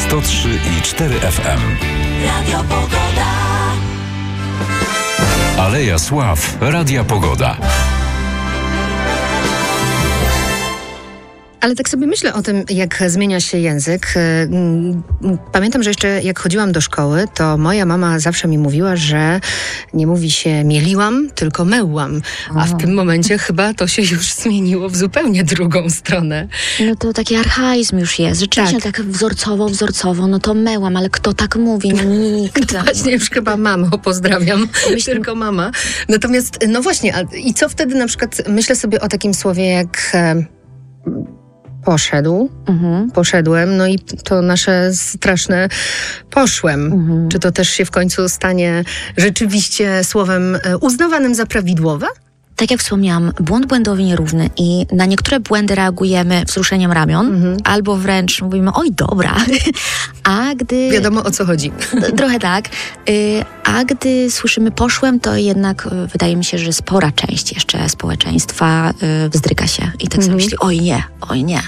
103,4 FM. Radio Pogoda. Aleja Sław Radia Pogoda. Ale tak sobie myślę o tym, jak zmienia się język. Pamiętam, że jeszcze jak chodziłam do szkoły, to moja mama zawsze mi mówiła, że nie mówi się mieliłam, tylko mełłam. A w tym momencie chyba to się już zmieniło w zupełnie drugą stronę. No to taki archaizm już jest. Rzeczywiście tak wzorcowo, no to mełam, ale kto tak mówi? No nikt. No właśnie, już chyba mamę pozdrawiam. Tylko mama. Natomiast, no właśnie, i co wtedy na przykład, myślę sobie o takim słowie jak... Poszedłem, no i to nasze straszne poszłem. Czy to też się w końcu stanie rzeczywiście słowem uznawanym za prawidłowe? Tak jak wspomniałam, błąd błędowi nierówny i na niektóre błędy reagujemy wzruszeniem ramion, albo wręcz mówimy, oj dobra, a gdy... Wiadomo, o co chodzi. Trochę tak. A gdy słyszymy poszłem, to jednak wydaje mi się, że spora część jeszcze społeczeństwa wzdryga się i tak sobie myśli, oj nie.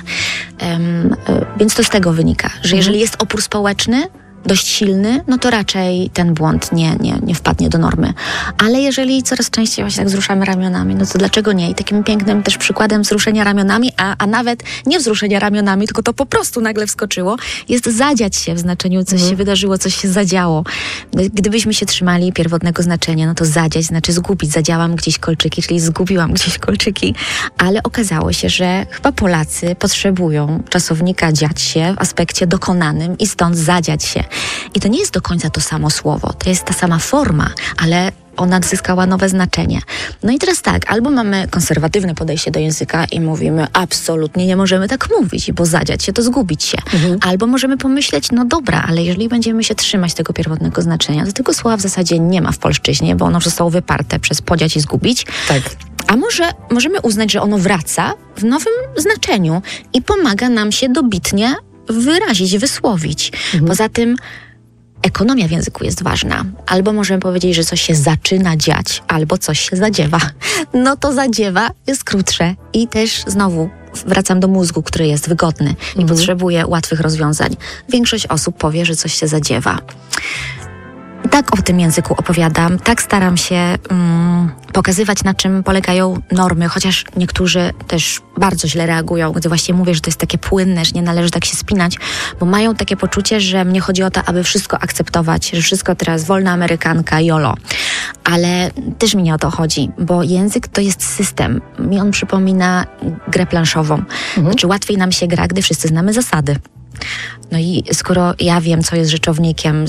Więc to z tego wynika, że jeżeli jest opór społeczny, dość silny, no to raczej ten błąd nie wpadnie do normy. Ale jeżeli coraz częściej właśnie tak wzruszamy ramionami, no to dlaczego nie? I takim pięknym też przykładem wzruszenia ramionami, a nawet nie wzruszenia ramionami, tylko to po prostu nagle wskoczyło, jest zadziać się w znaczeniu coś się wydarzyło, coś się zadziało. Gdybyśmy się trzymali pierwotnego znaczenia, no to zadziać znaczy zgubić. Zadziałam gdzieś kolczyki, czyli zgubiłam gdzieś kolczyki. Ale okazało się, że chyba Polacy potrzebują czasownika dziać się w aspekcie dokonanym i stąd zadziać się. I to nie jest do końca to samo słowo, to jest ta sama forma, ale ona zyskała nowe znaczenie. No i teraz tak, albo mamy konserwatywne podejście do języka i mówimy, absolutnie nie możemy tak mówić, bo zadziać się to zgubić się. Albo możemy pomyśleć, no dobra, ale jeżeli będziemy się trzymać tego pierwotnego znaczenia, to tego słowa w zasadzie nie ma w polszczyźnie, bo ono zostało wyparte przez podziać i zgubić. Tak. A może możemy uznać, że ono wraca w nowym znaczeniu i pomaga nam się dobitnie wyrazić, wysłowić. Poza tym ekonomia w języku jest ważna. Albo możemy powiedzieć, że coś się zaczyna dziać, albo coś się zadziewa. No to zadziewa jest krótsze i też znowu wracam do mózgu, który jest wygodny i potrzebuje łatwych rozwiązań. Większość osób powie, że coś się zadziewa. Tak o tym języku opowiadam, tak staram się pokazywać, na czym polegają normy, chociaż niektórzy też bardzo źle reagują, gdy właśnie mówię, że to jest takie płynne, że nie należy tak się spinać, bo mają takie poczucie, że mnie chodzi o to, aby wszystko akceptować, że wszystko teraz wolna amerykanka, jolo. Ale też mi nie o to chodzi, bo język to jest system. Mi on przypomina grę planszową. Znaczy łatwiej nam się gra, gdy wszyscy znamy zasady. No i skoro ja wiem, co jest rzeczownikiem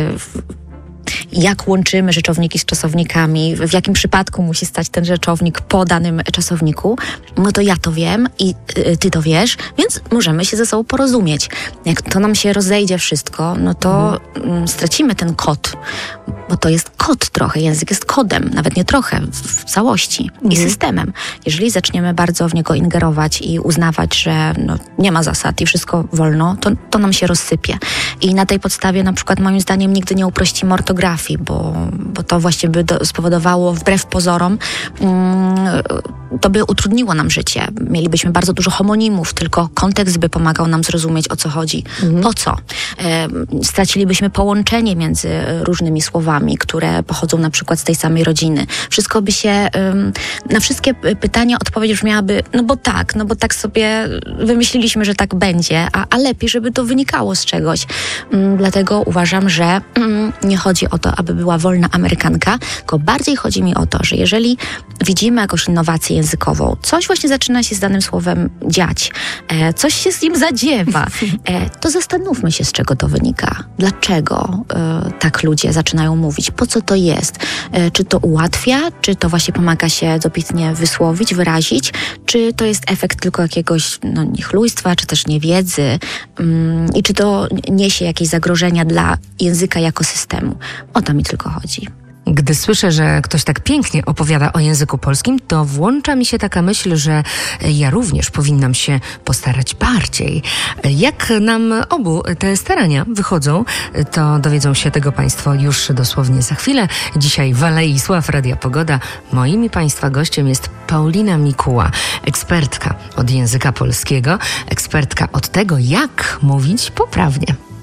jak łączymy rzeczowniki z czasownikami, w jakim przypadku musi stać ten rzeczownik po danym czasowniku, no to ja to wiem i ty to wiesz, więc możemy się ze sobą porozumieć. Jak to nam się rozejdzie wszystko, no to stracimy ten kod, bo to jest kod trochę, język jest kodem, nawet nie trochę, w całości i systemem. Jeżeli zaczniemy bardzo w niego ingerować i uznawać, że nie ma zasad i wszystko wolno, to nam się rozsypie. I na tej podstawie na przykład moim zdaniem nigdy nie uprościmy ortografii, bo to właśnie by spowodowało, wbrew pozorom, to by utrudniło nam życie. Mielibyśmy bardzo dużo homonimów, tylko kontekst by pomagał nam zrozumieć, o co chodzi. Po co? Stracilibyśmy połączenie między różnymi słowami, które pochodzą na przykład z tej samej rodziny. Wszystko by się, na wszystkie pytania odpowiedź brzmiałaby, no bo tak sobie wymyśliliśmy, że tak będzie, a lepiej, żeby to wynikało z czegoś. Dlatego uważam, że nie chodzi o to, aby była wolna amerykanka, tylko bardziej chodzi mi o to, że jeżeli widzimy jakąś innowację językową, coś właśnie zaczyna się z danym słowem dziać, coś się z nim zadziewa, to zastanówmy się, z czego to wynika. Dlaczego tak ludzie zaczynają mówić? Po co to jest? Czy to ułatwia? Czy to właśnie pomaga się dobitnie wysłowić, wyrazić? Czy to jest efekt tylko jakiegoś niechlujstwa, czy też niewiedzy? I czy to niesie jakieś zagrożenia dla języka jako systemu? O to mi tylko chodzi. Gdy słyszę, że ktoś tak pięknie opowiada o języku polskim, to włącza mi się taka myśl, że ja również powinnam się postarać bardziej. Jak nam obu te starania wychodzą, to dowiedzą się tego Państwo już dosłownie za chwilę. Dzisiaj w Alei Sław Radia Pogoda moim i Państwa gościem jest Paulina Mikuła, ekspertka od języka polskiego, ekspertka od tego, jak mówić poprawnie.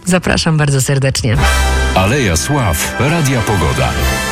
Zapraszam bardzo serdecznie. Aleja Sław, Radia Pogoda.